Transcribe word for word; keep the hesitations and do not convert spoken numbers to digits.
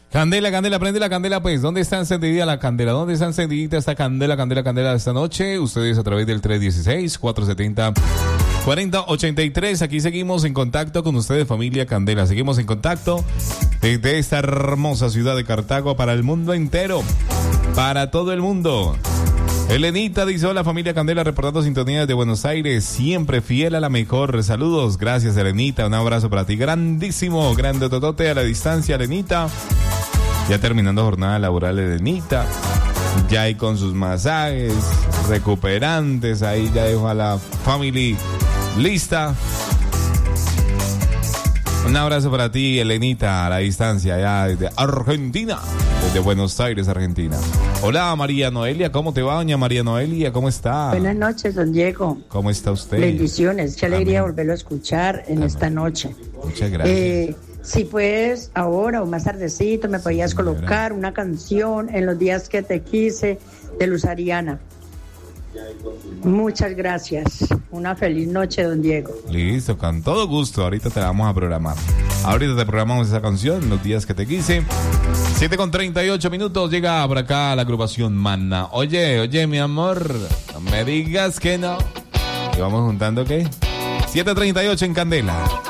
Candela, candela, prende la candela, pues. ¿Dónde está encendida la candela? ¿Dónde está encendida esta candela, candela, candela de esta noche? Ustedes a través del tres uno seis, cuatro siete cero, cuatro cero ocho tres. Aquí seguimos en contacto con ustedes, familia Candela. Seguimos en contacto desde esta hermosa ciudad de Cartago para el mundo entero. Para todo el mundo. Elenita dice: hola familia Candela, reportando sintonía desde Buenos Aires, siempre fiel a la mejor. Saludos, gracias Elenita, un abrazo para ti, grandísimo, grande totote a la distancia, Elenita. Ya terminando jornada laboral, Elenita, ya ahí con sus masajes recuperantes, ahí ya dejo a la family lista. Un abrazo para ti, Elenita, a la distancia, ya desde Argentina, desde Buenos Aires, Argentina. Hola, María Noelia, ¿cómo te va, doña María Noelia? ¿Cómo está? Buenas noches, don Diego. ¿Cómo está usted? Bendiciones, qué alegría Amén. volverlo a escuchar en Amén. esta noche. Muchas gracias. Eh, si puedes, ahora o más tardecito, me podías colocar una canción, En los días que te quise, de Luz Ariana. Muchas gracias. Una feliz noche, don Diego. Listo, con todo gusto. Ahorita te la vamos a programar. Ahorita te programamos esa canción, Los días que te quise. siete con treinta y ocho minutos. Llega por acá la agrupación Mana. Oye, oye, mi amor, no me digas que no. ¿Y vamos juntando qué? siete treinta y ocho en Candela.